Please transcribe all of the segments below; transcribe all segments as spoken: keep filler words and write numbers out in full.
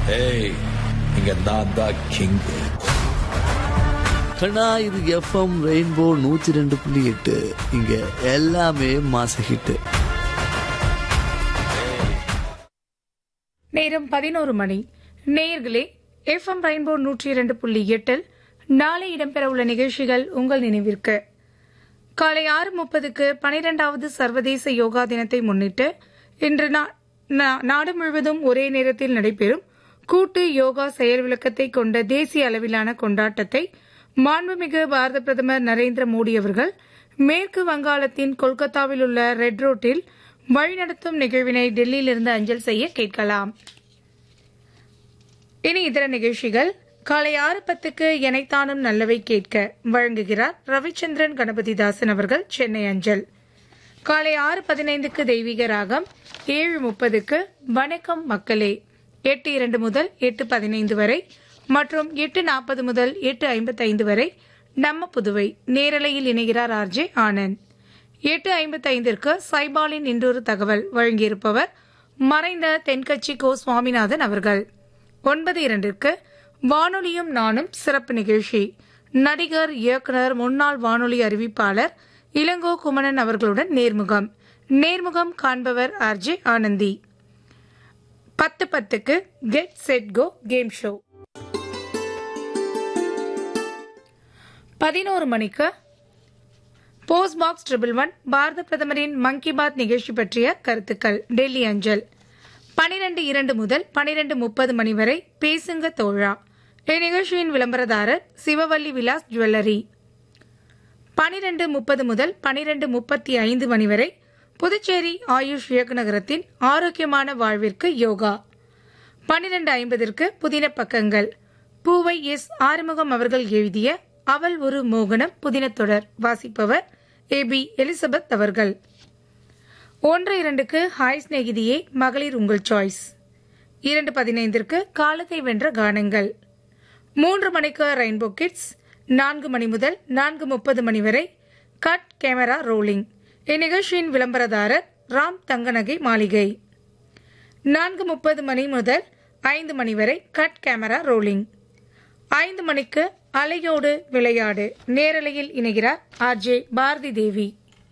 ஏய் இங்க நான் தான் கிங். கண்ணா இது எஃப்எம் ரெயின்போ நூத்தி ரெண்டு புள்ளி எட்டு. இங்க எல்லாமே மாச ஹிட். நேரம் பதினோரு மணி. நேயர்களே, எஃப்எம் ரெயின்போ நூற்றி இரண்டு புள்ளி எட்டில் நாளை இடம்பெறவுள்ள நிகழ்ச்சிகள் உங்கள் நினைவிற்கு. காலை ஆறு முப்பதுக்கு பனிரெண்டாவது சர்வதேச யோகா தினத்தை முன்னிட்டு இன்று நாடு முழுவதும் ஒரே நேரத்தில் நடைபெறும் கூட்டு யோகா செயல் விளக்கத்தை கொண்ட தேசிய அளவிலான கொண்டாட்டத்தை மாண்புமிகு பாரத பிரதமர் நரேந்திர மோடி அவர்கள் மேற்கு வங்காளத்தின் கொல்கத்தாவில் உள்ள ரெட் ரோட்டில் வழிநடத்தும் நிகழ்வினை டெல்லியிலிருந்து அஞ்சல் செய்ய கேட்கலாம். இனி இதர நிகழ்ச்சிகள். காலை ஆறு பத்துக்கு எனைத்தானும் நல்லவை கேட்க வழங்குகிறார் ரவிச்சந்திரன் கணபதிதாசன் அவர்கள், சென்னை அஞ்சல். காலை ஆறு பதினைந்துக்கு தெய்வீக ராகம். ஏழு முப்பதுக்கு வணக்கம் மக்களே. எட்டு இரண்டு முதல் எட்டு பதினைந்து வரை மற்றும் எட்டு நாற்பது முதல் எட்டு ஐம்பத்தி ஐந்து வரை நம்ம புதுவை நேரலையில் இணைகிறார் ஆர்ஜே ஆனந்த். எட்டு ஐம்பத்தி ஐந்திற்கு சைபாலின் இன்றொரு தகவல் வழங்கியிருப்பவர் மறைந்த தென்கட்சி கோ சுவாமிநாதன் அவர்கள். ஒன்பது இரண்டிற்கு வானொலியும் நானும் சிறப்பு நிகழ்ச்சி. நடிகர், இயக்குனர், முன்னாள் வானொலி அறிவிப்பாளர் இளங்கோ குமணன் அவர்களுடன் நேர்முகம். நேர்முகம் காண்பவர் ஆர்ஜே ஆனந்தி. பத்து பத்துக்கு get set go game show. பதினோரு மணிக்கு போஸ்ட் பாக்ஸ் ட்ரிபிள் ஒன் பாரத பிரதமரின் மன் கி பாத் நிகழ்ச்சி பற்றிய கருத்துக்கள், டெல்லி அஞ்சல். பனிரெண்டு இரண்டு முதல் பனிரெண்டு முப்பது மணி வரை பேசுங்க தோழா. இந்நிகழ்ச்சியின் விளம்பரதாரர் சிவவல்லி விலாஸ் ஜுவல்லரி. பனிரெண்டு முப்பது முதல் பனிரெண்டு முப்பத்தி ஐந்து மணி வரை புதுச்சேரி ஆயுஷ் இயக்குநரகத்தின் ஆரோக்கியமான வாழ்விற்கு யோகா. பனிரெண்டு ஐம்பதற்கு புதின பக்கங்கள். பூவை எஸ் ஆறுமுகம் அவர்கள் எழுதிய அவள் ஒரு மோகனம் புதினத்தொடர் வாசிப்பவர் ஏ பி எலிசபெத் அவர்கள். ஒன்று இரண்டுக்கு ஹாய் ஸ்நேகிதியே மகளிர் உங்கள் சாய்ஸ். இரண்டு பதினைந்திற்கு காலத்தை வென்ற கானங்கள். மூன்று மணிக்கு ரெயின்போ கிட்ஸ். நான்கு மணி முதல் நான்கு முப்பது மணி வரை கட் கேமரா ரோலிங். இந்நிகழ்ச்சியின் விளம்பரதாரர் ராம் தங்கநகை மாளிகை. நான்கு முப்பது மணி முதல் ஐந்து மணி வரை கட் கேமரா ரோலிங். ஐந்து மணிக்கு அலையோடு விளையாடு நேரலையில் இணைகிறார் ஆர்ஜே பாரதி தேவி.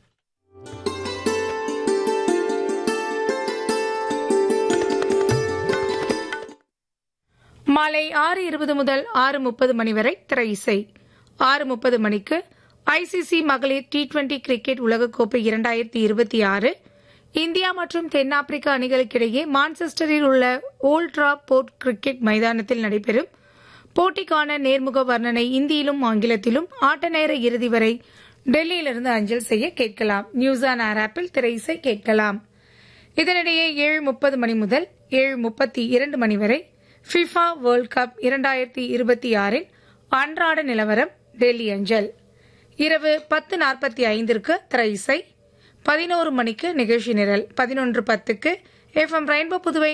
மாலை ஆறு இருபது முதல் ஆறு முப்பது மணி வரை திரை இசை. ஆறு முப்பது மணிக்கு ஐசிசி மகளிர் டி டுவெண்டி கிரிக்கெட் உலகக்கோப்பை இரண்டாயிரத்தி இருபத்தி ஆறு இந்தியா மற்றும் தென்னாப்பிரிக்க அணிகளுக்கிடையே மான்செஸ்டரில் உள்ள ஓல்ட் ட்ராஃபோர்ட் கிரிக்கெட் மைதானத்தில் நடைபெறும் போட்டிக்கான நேர்முக வர்ணனை இந்தியிலும் ஆங்கிலத்திலும் ஆட்ட நேர இறுதி வரை டெல்லியிலிருந்து அஞ்சல் செய்ய கேட்கலாம். நியூஸ் ஆன் ஏர் ஆப்பில் திரை இசை கேட்கலாம். இதனிடையே ஏழு முப்பது மணி முதல் ஏழு முப்பத்தி இரண்டு மணி வரை ஃபிஃபா வேர்ல்ட் கப் இரண்டாயிரத்தி இருபத்தி ஆறின் அன்றாட நிலவரம் டெல்லி அஞ்சல். இரவு பத்து நாற்பத்தி ஐந்திற்கு திரை இசை. பதினோரு மணிக்கு நிகழ்ச்சி நிரல். பதினொன்று பத்துக்கு எஃப்எம் ரெயின்போ புதுவை